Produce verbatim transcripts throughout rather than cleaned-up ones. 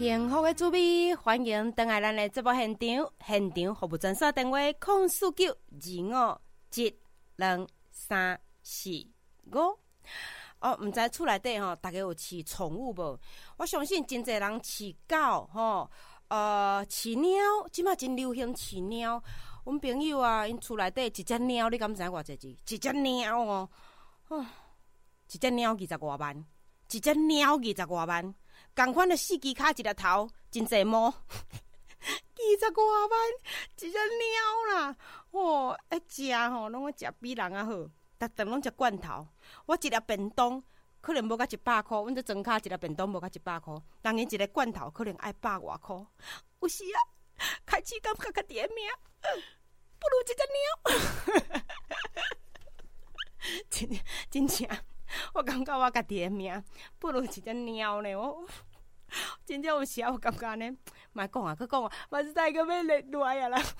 幸福的滋味，欢迎登来咱的节目现场。现场服务专线电话：零四九二五一两三四五。哦，毋知厝内底吼，大家有饲宠物无？我相信真侪人饲狗吼，呃，饲猫，即马真流行饲猫。阮朋友啊，因厝内底一只猫，你敢知偌济钱？一只猫哦，哦，一只猫二十外万，一只猫二十外万。同款的四支脚一粒头，真济毛，二十外万一只猫啦！哦，爱食吼，拢爱食比人啊好，逐顿拢食罐头。我一粒便当可能无甲一百箍，阮这装卡一粒便当无甲一百箍，人因一个罐头可能爱百外箍。有时啊，开始感觉家己的命不如一只猫。真真正。我感觉我家己的命不如一只猫呢，我真正有时我感觉呢，莫讲啊，佮讲啊，嘛是大个要累落啊啦。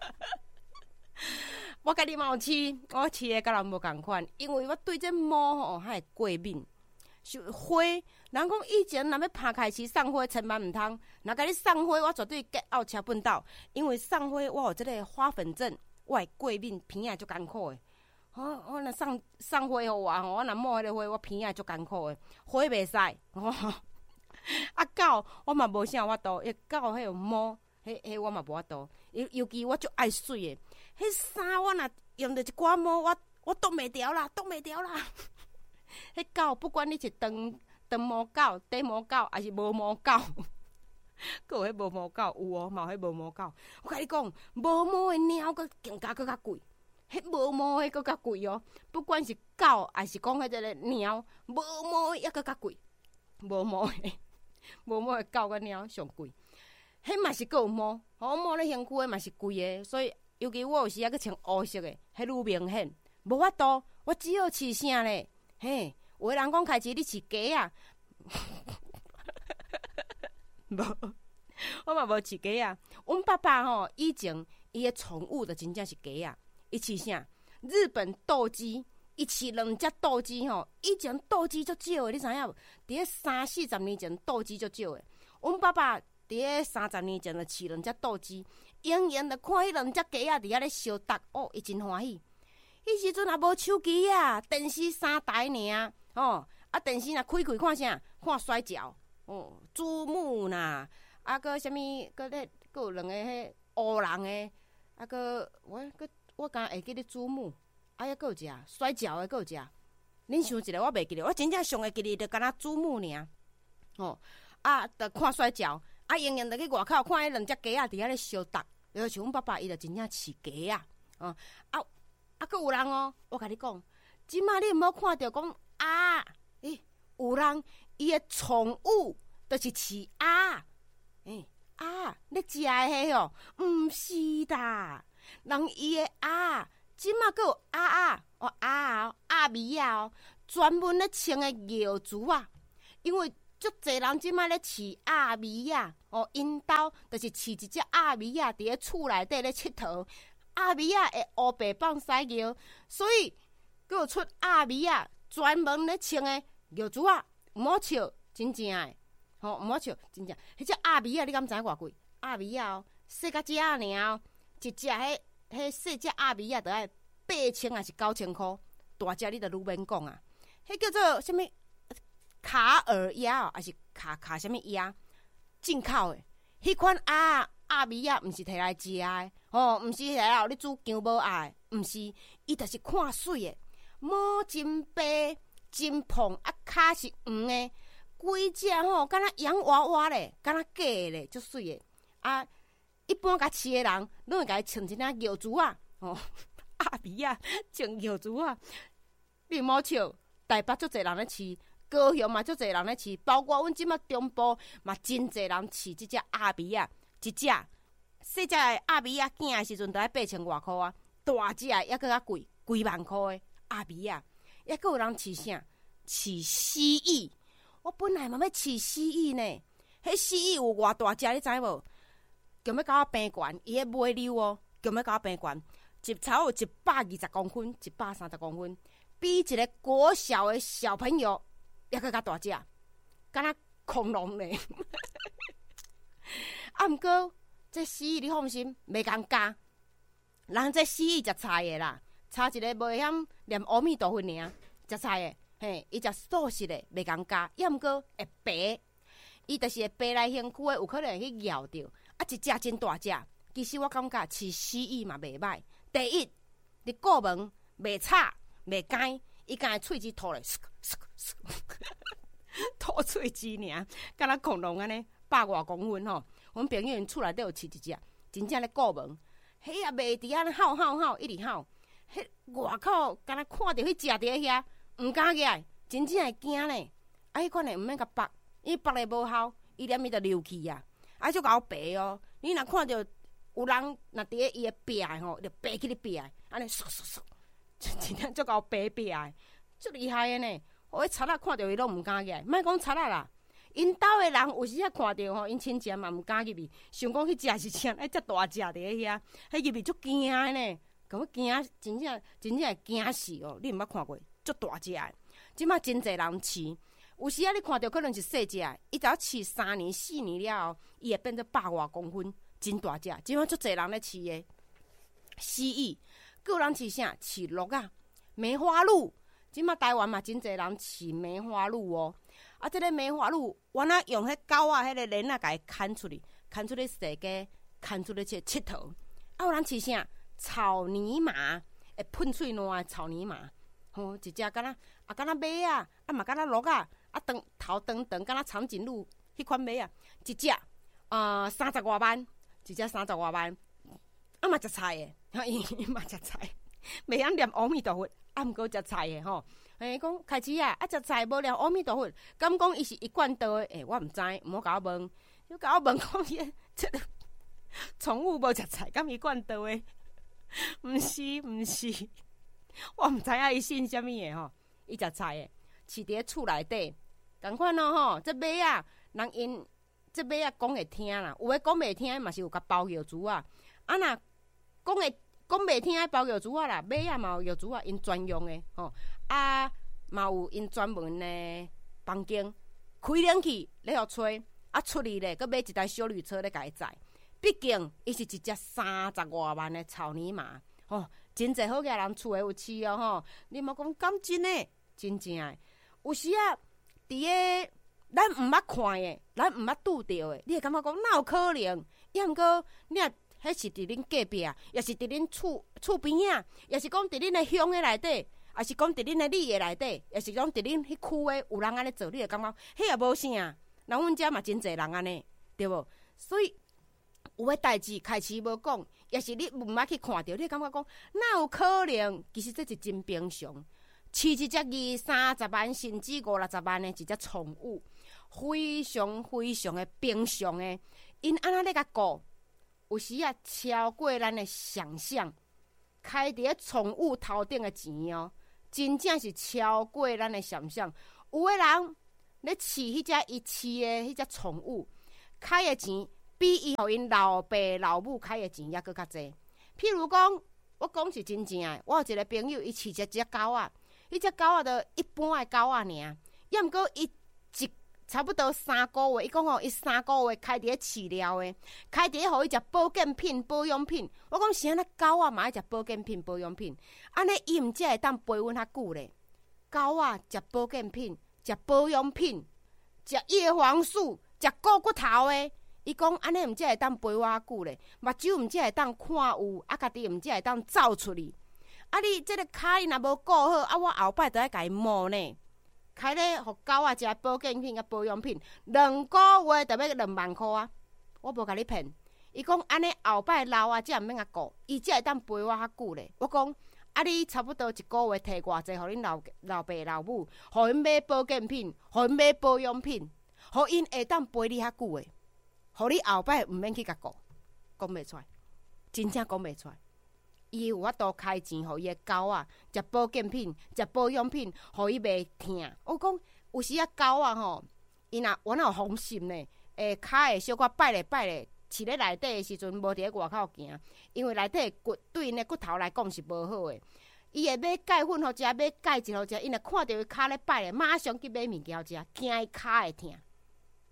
我家己嘛有饲，我饲的甲人无共款，因为我对这猫吼还会过敏。花，人讲以前若要拍开始送花，千万毋通。若甲你送花，我绝对get out车粪斗，因为送花我有这个花粉症，我会过敏，鼻也足艰苦的。我我若送送花互我吼，我若摸迄个花，我鼻也足艰苦的，花袂使。啊狗，我嘛无啥法度，伊狗迄个摸，迄迄我嘛无法度。尤尤其我足爱水的，迄衫我若用着一寡摸，我我挡袂牢啦，挡袂牢啦。迄狗不管你是长长毛狗、短毛狗，还是无毛狗，佫有迄无毛狗有哦，嘛有迄无毛狗。我甲你讲，无毛的猫佫更加佫较贵。迄无毛的佫较贵哦，不管是狗还是讲迄个猫，无毛的抑佫较贵。无毛的，无毛的狗甲猫上贵。迄嘛是佫有毛，好毛咧身躯的嘛是贵的，所以尤其我有时啊佫穿乌色的，迄愈明显。无法度，我只好饲啥咧？嘿，有的人讲开始你饲鸡啊，无，我嘛无饲鸡啊。阮爸爸吼以前伊的宠物就真正是鸡啊。伊饲啥？日本斗鸡，伊饲两只斗鸡吼。以前斗鸡足少的，你知影无？伫咧三四十年前，斗鸡足少的。阮爸爸伫咧三十年前就饲两只斗鸡，永远就看迄两只鸡仔伫遐咧相搭，哦，伊真欢喜。迄时阵也无手机啊，电视三台尔，哦，啊电视若开开看啥？看摔跤，哦，珠穆啦，啊个啥物？个咧，个有两个迄乌人的，啊个我个。我刚会记咧珠穆，啊，还佫有一个摔跤的，佫有一个。恁想一个，我袂记得，我真正上会记咧，就敢若珠穆尔。哦，啊，着看摔跤，啊，永远着去外口看迄两只鸡仔伫遐咧相搭。就像阮爸爸伊着真正饲鸡啊，哦，啊，啊，佫有人哦，我甲你讲，即马你毋好看着讲啊，诶，有人伊的宠物着是饲鸭，诶，鸭，你食的迄哦，毋是啦。人伊的鸭，即马佫有鸭鸭哦鸭哦鸭米啊哦，专门咧穿的药珠啊。因为足侪人即马咧饲鸭米啊哦，因兜就是饲一只鸭米啊，伫咧厝内底咧佚佗。鸭米啊会乌白放屎尿，所以佫有出鸭米啊，专门咧穿的药珠啊，毋好笑，真正诶，吼毋好笑，真正。迄只鸭米啊，你敢知偌贵？鸭米啊哦，细甲只啊尔哦。一只迄迄细只鸭米啊，得爱八千还是九千箍，大只你着愈免讲啊。迄叫做什物卡尔鸭哦，还是卡卡什物鸭？进口的，迄款鸭鸭米啊，毋是摕来食的，吼，毋是摕来互你煮姜母鸭的，毋是，伊着是看水的，毛真白真胖，啊骹是黄的，规只吼，敢若洋娃娃咧，敢若假的咧，足水的啊。一般甲饲诶人，拢会甲伊穿一领药珠啊，哦，鸭米啊，穿药珠啊。你莫笑，台北足侪人咧饲，高雄嘛足侪人咧饲，包括阮即马中部嘛真侪人饲即只鸭米啊，一只细只诶鸭米啊，囝诶时阵都爱八千外箍啊，大只诶抑搁较贵，几万箍诶鸭米啊，抑搁有人饲啥？饲蜥蜴。我本来嘛要饲蜥蜴呢，迄蜥蜴有偌大只，你知无？强要甲我平悬，伊迄尾溜哦，强要甲我平悬，一差有一百二十公分，一百三十公分，比一个国小的小朋友抑搁较大只，敢若恐龙呢。 啊，毋过这死伊你放心，袂共加。人这死伊食菜的啦，差一个袂晓念阿弥陀佛尔，食菜的，嘿，伊食素食的，袂共加，抑毋过会白。伊就是会白来身躯的，有可能会去咬着。啊，一只真大只，其实我感觉饲死伊嘛袂歹。第一，你顾门袂吵袂干，伊敢会喙齿吐咧，吐喙齿尔，敢若恐龙安尼，百外公分吼。阮朋友因厝内底有饲一只，真正咧顾门。迄也袂伫安尼吼吼吼，一直吼。迄外口敢若看着迄只伫咧遐，毋敢起来，真正会惊咧。啊，迄款诶毋免甲绑，因为绑咧无效，伊连伊就溜去啊。啊，就搞白哦。你若看着有人若伫咧伊诶壁诶吼，就爬去你壁诶，安尼唰唰唰，真正就搞白壁诶，足厉害诶呢。互迄贼仔看着伊拢毋敢起来，莫讲贼仔啦。因兜诶人有时啊看到吼，因亲戚嘛毋敢入去，想讲迄只是啥，迄只大只伫咧遐，迄入去足惊诶呢，甲我惊，真正真正会惊死哦！你毋捌看过，足大只诶，即摆真侪人饲，有时啊你看到可能是细只，伊只要饲三年四年了后，伊会变做百外公分，真大只。即摆足侪人咧饲诶，蜥蜴，还有人饲啥？饲鹿啊，梅花鹿。即摆台湾嘛真侪人饲梅花鹿哦。啊，即个梅花鹿，原来用迄狗仔迄个链仔，甲伊牵出去，牵出去世界，牵出去去佚佗。啊，有人饲啥？草泥马，会喷喙烂诶草泥马。吼、哦，一只敢若啊，敢若马啊，啊嘛敢若鹿啊，啊长头长长，敢若长颈鹿迄款马啊，一只呃三十外万，一只三十外万，啊嘛食菜诶，伊伊嘛食菜，袂晓念阿弥陀佛，啊毋过食菜诶吼。诶，讲开始啊，啊食菜无念阿弥陀佛，敢讲伊是一贯道诶？诶，我毋知，毋好甲我问，要甲我问讲伊即个宠物无食菜，敢一贯道诶？毋是，毋是，我毋知影伊信啥物诶吼。伊食菜诶，饲伫咧厝内底，共款咯吼。这马啊，人因这马啊讲会听啦，有诶讲袂听，嘛是有甲包药珠啊。啊，若讲会讲袂听诶包药珠啊啦，马啊嘛有药珠啊，因专用诶吼。啊，嘛有因专门诶房间，开冷气咧互吹，啊出去咧，佮买一台小绿车咧甲伊载。毕竟伊是一只三十外万诶草泥马，吼、哦，真侪好个人厝诶有饲哦吼。你莫讲敢真诶，真正诶，有时啊，伫个咱毋捌看诶，咱毋捌拄着诶，你会感觉讲哪有可能？抑毋过你若迄是伫恁隔壁啊，也是伫恁厝厝边啊，也是讲伫恁诶乡诶内底。也是讲伫恁诶里诶内底，也是讲伫恁迄区诶有人安尼做，你会感觉迄也无啥。人阮遮嘛真侪人安尼，对无？所以有诶代志开始无讲，也是你毋捌去看着，你会感觉讲哪有可能？其实这是真平常。饲一只二三十万甚至五六十万诶一只宠物，非常非常诶平常诶。因安那咧甲顾，有时啊超过咱诶想象，开伫咧宠物头顶诶钱哦。真正是超过咱的想象，有诶人咧饲迄只伊饲诶迄只宠物，开诶钱比伊互因老爸老母开诶钱还佫较济。譬如讲，我讲是真正诶，我有一个朋友，伊饲一只狗仔，迄只狗仔就一般诶狗仔尔，抑毋过伊一差不多三个月，伊讲吼，伊三个月开伫咧饲料诶，开伫咧互伊食保健品、保养品。我讲是安尼，狗仔嘛爱食保健品、保养品，安尼伊毋才会当陪阮较久咧。狗仔食保健品、食保养品、食叶黄素、食顾骨头诶，伊讲安尼毋才会当陪我较久咧。目睭毋才会当看有，啊，家己毋才会当走出去。啊，你即个骹若无顾好，啊，我后摆就爱甲伊摸呢。开咧，互狗仔食保健品甲保养品，两个月就要两万箍啊！我无甲你骗。伊讲安尼后摆老啊，才毋免甲顾，伊才会当陪我较久咧。我讲啊，你差不多一个月摕偌济，互恁老老爸老母，互因买保健品，互因买保养品，互因会当陪你较久诶，互你后摆毋免去甲顾，讲袂出来，真正讲袂出来。伊有法度开钱，互伊诶狗仔食保健品、食保养品，互伊袂疼。我讲有时啊，狗仔吼，伊若我若有风心呢，诶，骹会小可摆咧摆咧，饲咧内底诶时阵，无伫咧外口行，因为内底骨对因诶骨头来讲是无好诶。伊会买钙粉互食，买钙质互食，因若看到伊骹咧摆咧，马上去买物件互食，惊伊骹会疼。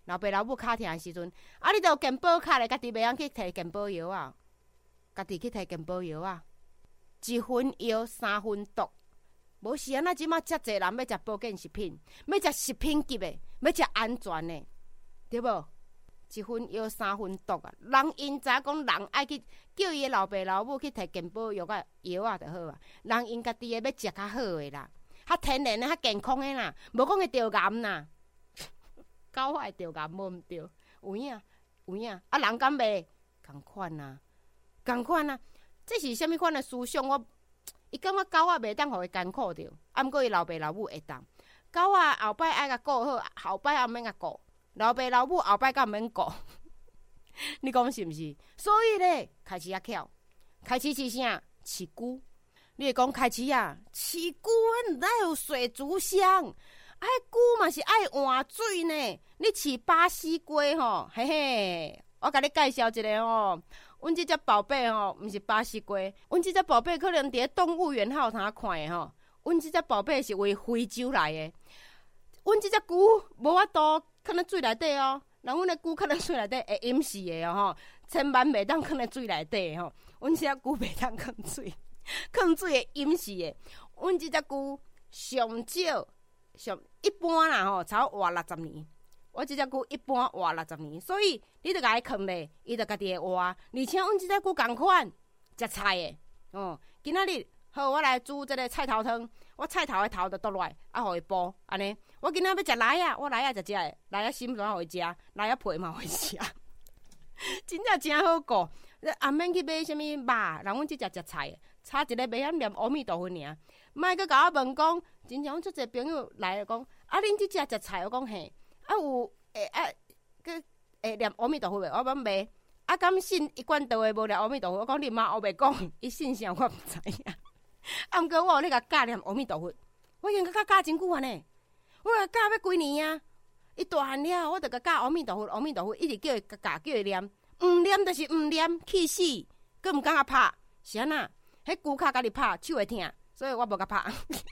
老爸老母骹疼的时阵，啊，你著有健保卡咧，家己袂晓去摕健保药啊，家己去摕健保药啊，一分药三分毒。无是安那，即马遮济人要食保健食品，要食食品级的，要食安全的，对无？一分药三分毒啊！人因知讲人爱去叫伊的老爸老母去摕健保药啊药啊就好啊。人因家己的要食较好的啦，较天然的、较健康的啦，无讲会着癌啦。狗会着癌无毋对，有影有影啊！人敢袂共款啊？共款啊！这是啥物款的思想？我伊感觉狗仔袂当互伊艰苦着，啊，毋过伊老爸老母会当。狗仔后摆爱甲顾好，后摆也毋免甲顾。老爸老母后摆敢毋免顾，你讲是毋是？所以咧，开始啊巧，开始是啥？饲龟。你会讲开始啊，饲龟毋知有水族箱，啊，龟嘛是爱换水呢。你饲巴西龟吼，嘿嘿，我甲你介绍一个吼。阮即只宝贝吼，毋是巴西龟，阮即只宝贝可能伫咧动物园还有通看的吼。阮即只宝贝是为非洲来的，阮即只龟无法度囥咧水内底哦。人阮的龟囥咧水内底会淹死的哦吼，千万袂当囥咧水内底吼。阮即只龟袂当囥水，囥水会淹死的。阮即只龟上少上一般啦吼，才活六十年。我即只龟一般活六十年，所以你著甲伊囥咧，伊著家己会活。而且阮即只龟共款食菜的，哦，今仔日好，我来煮即个菜头汤。我菜头的头著剁落来，啊，互伊煲安尼。我今仔要食梨啊，我梨啊食食的，梨啊心怎互伊食，梨啊皮嘛互伊食，真正真好顾。也免去买啥物肉，人阮即只食菜的，差一个袂晓念阿弥陀佛尔。莫阁甲我问讲，真正阮足侪朋友来讲，啊，恁即只食菜，我讲嘿。啊有诶啊，佮会念阿弥陀佛袂？我讲袂。啊，敢信一贯道诶无念阿弥陀佛？我讲你妈后袂讲，伊信啥我毋知影。啊，毋过我有咧甲教念阿弥陀佛，我已经甲教真久啊呢。我甲教要几年啊？伊大汉了，我著甲教阿弥陀佛，阿弥陀佛，一直叫伊教，叫伊念，毋念著是毋念，气死，佮毋敢甲拍，是安那？迄骨骹甲你拍，手会疼，所以我无甲拍。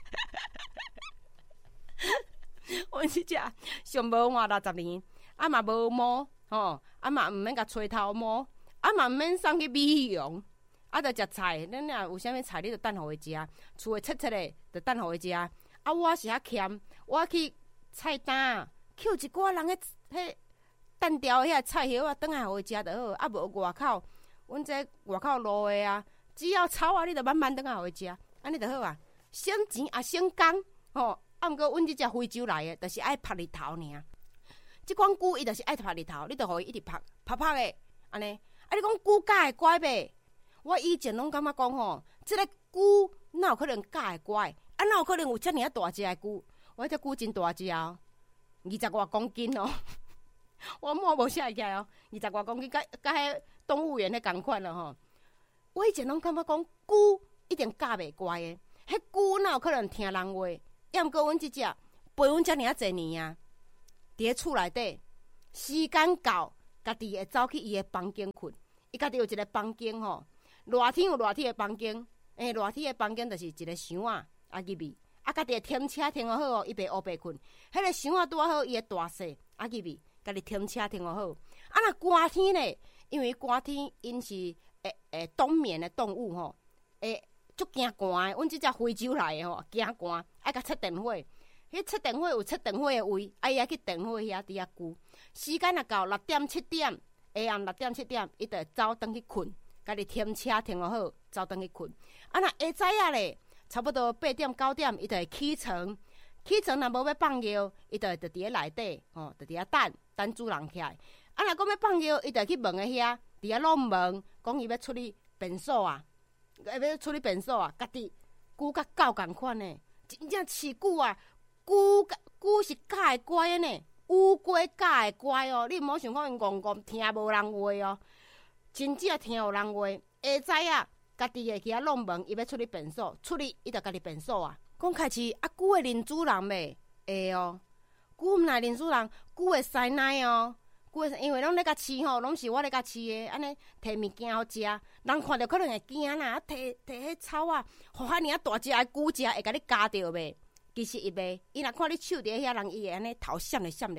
阮即只上无换六十年，啊嘛无毛吼，啊嘛毋免甲吹头毛，啊嘛毋免送去美容，啊，着食菜。恁若有啥物菜，你着等互伊食。厝诶切切诶，着等互伊食。啊，我是较欠，我去菜单捡一寡人诶迄单调遐菜叶啊，转来互伊食着好。啊，无外口，阮这外口路诶啊，只要草啊，你着慢慢转来互伊食，安尼着好啊，省钱也省工吼。啊，毋过阮即只非洲来诶，著是爱晒日头尔。即款龟伊著是爱晒日头，你著互伊一直晒，晒晒诶，安尼。啊，你讲龟教会乖袂？我以前拢感觉讲吼，即个龟哪有可能教会乖？啊，哪有可能有遮尔啊大只诶龟？我迄只龟真大只哦，二十外公斤哦。我摸无下起来哦，二十外公斤，甲甲迄动物园迄共款咯吼。我以前拢感觉讲龟一定教袂乖诶，迄龟哪有可能听人话？要毋过阮即只陪阮遮尔啊侪年啊，伫咧厝内底，时间到，家己会走去伊诶房间困。伊家己有一个房间吼，热天有热天诶房间，诶，热天诶房间就是一个箱啊，啊入去，啊家己会停车停好哦，伊袂乌白困。迄个箱啊拄啊好，伊诶大细啊入去，家己停车停好。啊，若寒天咧，因为寒天因是诶诶冬眠诶动物吼，诶。足惊寒诶，阮即只非洲来诶吼，惊寒，爱甲切电火。迄切电火有切电火诶位，啊伊爱去电火遐伫遐久。时间若到六点七点，下暗六点七点，伊就会走转去困，家己停车停好，走转去困。啊，若下早仔咧，差不多八点九点，伊就会起床。起床若无要放尿，伊就会伫咧内底，吼，就伫遐等，等主人起来。啊，若讲要放尿，伊就去门诶遐，伫遐弄门，讲伊要出去便所啊。要要处理便所啊，家己龟甲狗共款呢，真正饲龟啊，龟龟是教会乖的呢，乌龟教会乖哦。你毋好想讲因戆戆听无人话哦，真正听有人话。下早啊，家己会去遐弄门，伊要处理便所，处理伊就家己便所啊。讲开始啊，龟会认主人袂？会哦，龟毋来认主人，龟会塞奶哦。龟因为拢咧甲饲吼，拢是我咧甲饲诶，安尼摕物件互食，人看着可能会惊啦，啊摕摕迄草啊，互遐尔啊大只诶龟食，会甲你夹着袂？其实伊袂，伊若看你手伫遐，人伊会安尼头闪咧闪咧，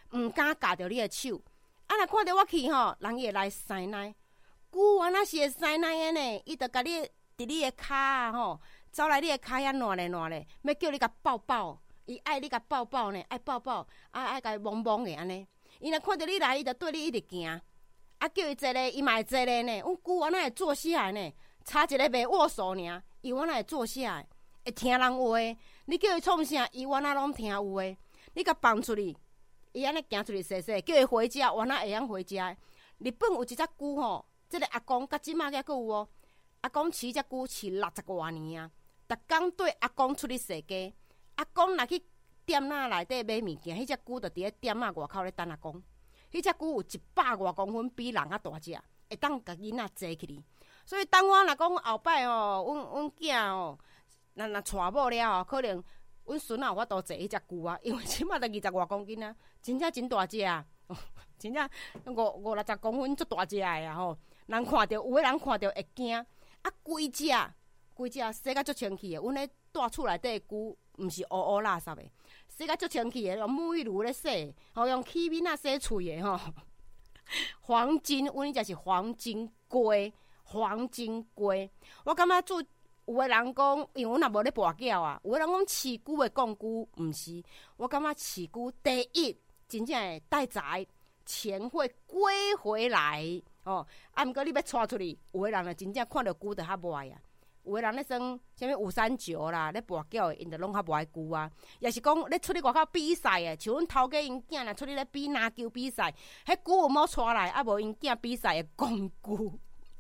毋敢夹着你的手。啊，若看到我去吼，人伊会来塞奶。牛安那是会塞奶的呢，伊就甲你伫你的骹啊吼，走来你的骹遐烂咧烂咧，要叫你甲抱抱，伊爱你甲抱抱呢，爱抱抱，爱爱甲摸摸的安尼。伊若看到你来，伊就对你一直行，啊叫伊坐咧，伊嘛会坐咧呢。阮牛安那会坐下呢，差一个袂握手尔，伊安那会坐下的，会听人话。你叫伊创啥，伊安那拢听有诶。你甲放出去，伊安尼行出去踅踅，叫伊回家，安那会晓回家。日本有一只牛吼，即个阿公甲即马个佫有哦。阿公饲只牛饲六十多年啊，逐工对阿公出去踅街。阿公若去店仔内底买物件，迄只牛就伫咧店仔外口咧等阿公。迄只牛有一百外公分，比人较大只，会当甲囡仔坐起哩。所以当我若讲后摆吼，阮阮囝吼，若若娶某了吼，可能阮孙仔有法度坐迄只牛啊，因为即马都二十外公斤啊，真正真大只啊，真正五五六十公分，足大只的啊吼。人看着，有个人看着会惊。啊，规只规只洗甲足清气的，阮咧住厝内底牛，毋是乌乌垃圾的，洗甲足清气的，用沐浴露咧洗，吼用起面啊洗喙的吼。黄金，阮迄只是黄金龟，黄金龟。我感觉做有个人讲，因为阮也无咧跋筊啊，有个人讲饲牛的讲牛，毋是。我感觉饲牛第一，真正会带财，钱会归回来。哦，啊，毋过你要带出去，有个人啊真正看到牛就较卖啊。有个人咧算啥物五三九啦，咧跋筊的，因就拢较卖牛啊。也是讲咧出去外口比赛的，像阮头家因囝若出去咧比篮球比赛，迄牛有冇带来，啊无因囝比赛的公牛。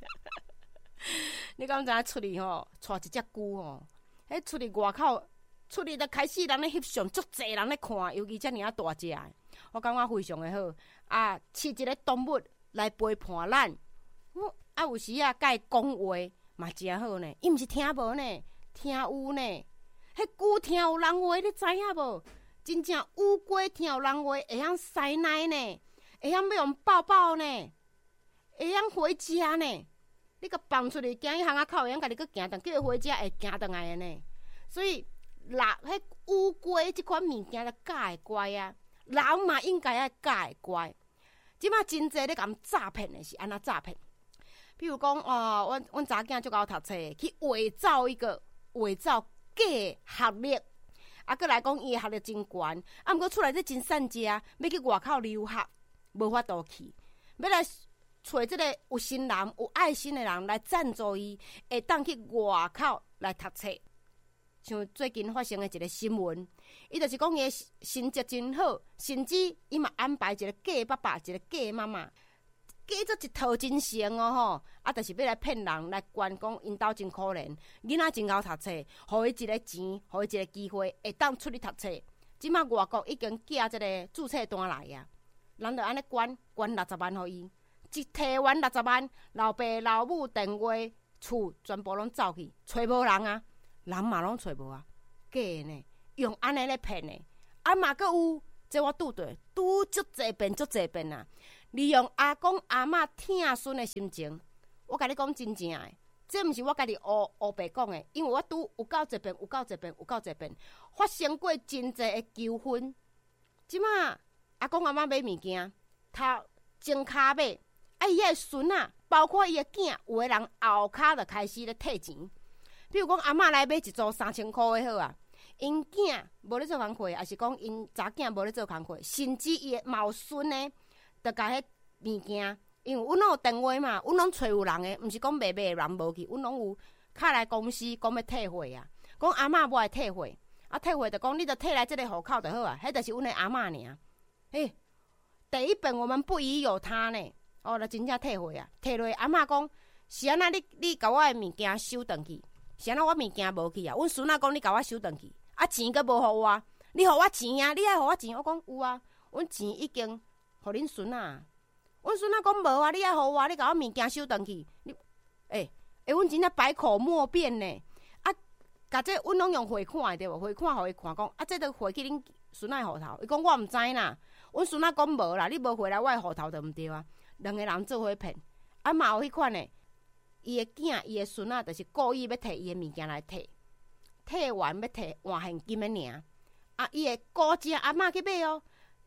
你敢知影出去吼，带一只牛吼，迄出去外口，出去就开始人咧翕相，足侪人咧看，尤其遮尔啊大只的，我感觉非常的好。啊，饲一个动物来陪伴咱，啊有时啊，甲伊讲话嘛真好呢。伊毋是听无呢，听有呢。迄牛听有人话，你知影无？真正乌龟听有人话，会晓塞奶呢，会晓要用抱抱呢，会晓回家呢。你甲放出去，行去巷仔口，会晓甲你去行转，叫伊回家会行转来的呢。所以，老迄乌龟即款物件，就教会乖啊。人嘛应该爱教会乖。即马真济咧，甲人诈骗的是安怎诈骗？比如讲，哦，阮阮查囝足够读册，去伪造一个伪造假学历，啊，搁来讲伊的学历真悬，啊，毋过厝内底真善食，要去外口留学，无法度去，要来找即个有心人、有爱心的人来赞助伊，会当去外口来读册。像最近发生的一个新闻，伊就是讲伊的成绩真好，甚至伊嘛安排一个假爸爸，一个假妈妈，假做一套真成哦吼，啊，就是要来骗人来关讲因兜真可怜，囡仔真够读册，互伊一个钱，互伊一个机会，会当出去读册。即马外国已经寄即个注册单来啊，人就安尼关关六十万互伊，一摕完六十万，老爸老母电话厝全部拢走去，找无人啊。人嘛拢找无啊，假呢，用安尼咧骗呢，啊嘛阁有，这我拄着，拄足济遍足济遍啊！利用阿公阿嬷疼孙的心情，我甲你讲真正诶，这毋是我家己乌乌白讲诶，因为我拄有够济遍，有够济遍，有够济遍，发生过真济诶纠纷。即马阿公阿嬷买物件，头前骹买，啊伊诶孙仔，包括伊诶囝，有诶人后骹就开始咧退钱。比如讲，阿嬷来买一组三千箍的好啊，因囝无咧做工课，还是讲因查囝无咧做工课，甚至伊的毛孙呢，就甲迄物件，因为阮拢有电话嘛，阮拢找有人的，毋是讲卖卖的人无去，阮拢有敲来公司讲要退货啊，讲阿嬷无爱退货，啊退货就讲你着退来这个户口就好啊，迄就是阮的阿嬷尔。嘿，第一遍我们不疑有他呢，哦，就真正退货啊，退落阿嬷讲是安那，你你甲我的物件收转去。是安怎我物件无去啊？阮孙仔讲你甲我收转去，啊钱阁无互我，你互我钱啊？你爱互我钱？我讲有啊，阮钱已经互恁孙仔。阮孙仔讲无啊，你爱互我，你甲我物件收转去。你诶诶，欸，阮真正百口莫辩呢。啊，甲这阮拢用汇款对无？汇款互伊看讲，啊，这都汇去恁孙仔户头。伊讲我毋知啦。阮孙仔讲无啦，你无汇来我户头就毋对啊。两个人做伙骗，啊嘛有迄款呢。伊的囝、伊的孙仔，就是故意要摕伊的物件来摕，摕完要摕换现金的尔。啊，伊会鼓声阿嬷去买哦，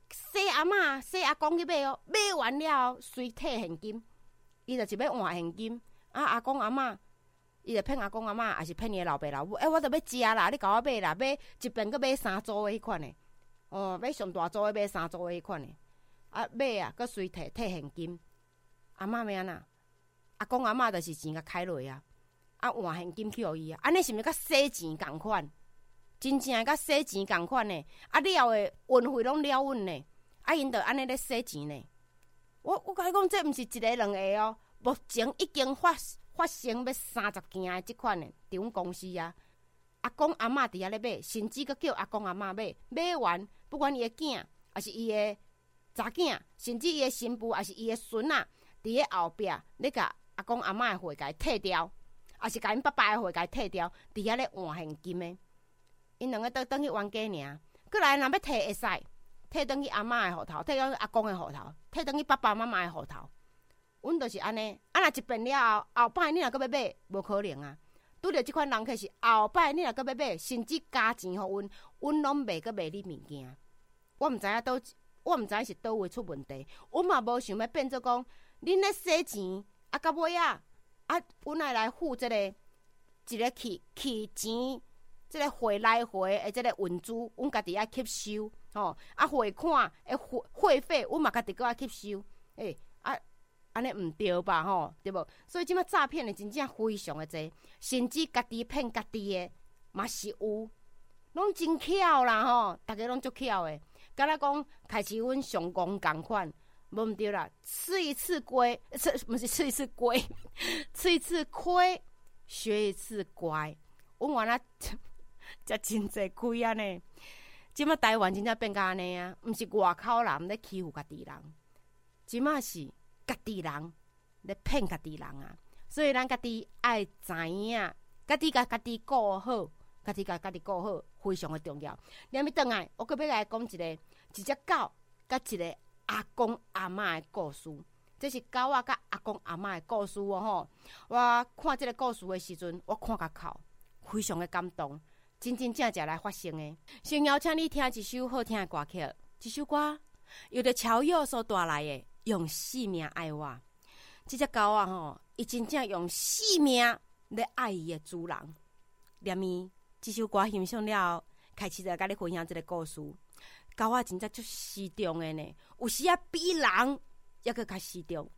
洗阿嬷、洗阿公去买哦，买完了后随摕现金，伊就是要换现金。啊，阿公阿嬷，伊就骗阿公阿嬷，还是骗伊老爸老母？诶、欸，我著要食啦，你甲我买啦，买一遍搁买三组的迄款的，哦，买上大组的，买三组的迄款的。啊，买啊，搁随摕摕现金。阿嬷要安那？阿公阿嬷就是钱甲开落啊，啊换现金去互伊啊，安尼是毋是甲洗钱共款？真正甲洗钱共款呢？啊了诶，运费拢了阮呢，啊因着安尼咧洗钱呢。我我甲你讲，这毋是一个两个哦。目前已经发发生要三十件的即款的，伫阮公司啊，阿公阿嬷伫遐咧买，甚至阁叫阿公阿嬷买，买完不管伊的囝，还是伊的查囝，甚至伊的新妇，还是伊的孙啊，伫遐后壁咧甲阿公阿嬷的货甲伊退掉，还是甲因爸爸的货甲伊退掉，伫遐咧换现金的，因两个倒转去冤家尔，过来若要退会使，退转去阿嬷的户头，退转去阿公的户头，退转去爸爸妈妈的户头。阮就是安尼，啊若一遍了后，后摆你若搁要买，无可能啊！拄着即款人客是后摆你若搁要买，甚至加钱互阮，阮拢袂搁卖你物件。我毋知影倒，我毋知影是倒位出问题。阮嘛无想要变做讲，恁咧洗钱，啊到尾啊，啊阮爱来付即、這个一个去去钱，即、這个汇来回的即个运资，阮家己爱吸收，吼、哦、啊汇款诶会会费，阮嘛家己搁爱吸收，诶、欸、啊。安尼毋对吧？吼，对无？所以即摆诈骗的真正非常的多，甚至家己骗家己的嘛是有，拢真巧啦吼！大家拢足巧的，敢若讲开始阮上工共款，无毋对啦，吃一次亏，吃毋是吃一次亏，吃一次亏，学一次乖。阮原来食真济亏啊呢！即摆台湾真正变甲安尼啊，毋是外口人咧欺负家己人，即摆是。家己人咧骗家己人啊，所以咱家己爱知影，家己甲家己顾好，家己甲家己顾好，非常的重要。连咪转来，我搁要来讲一个一只狗甲一个阿公阿嬷的故事。这是狗仔甲阿公阿嬷的故事哦吼。我看这个故事的时阵，我看甲哭，非常的感动，真真正正来发生的。先邀请你听一首好听的歌曲，这首歌由着乔佑所带来的。用性命爱我，这只狗啊吼，伊真正用性命来爱伊的主人。连伊这首歌欣赏了后，开始在甲你分享这个故事。狗啊，真正足失重的呢，有时啊比人还佫较失重。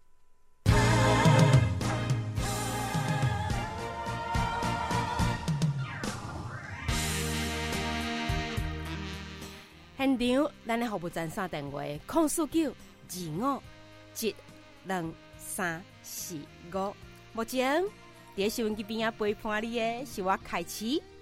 现场咱的服务站三电话：空四九二五。一、两、三、四、五。目前，伫收音机边仔陪伴你的是我凯琪。